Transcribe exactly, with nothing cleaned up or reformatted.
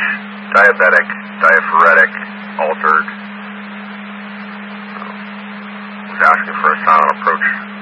diabetic, diaphoretic, altered. Was asking for a silent approach.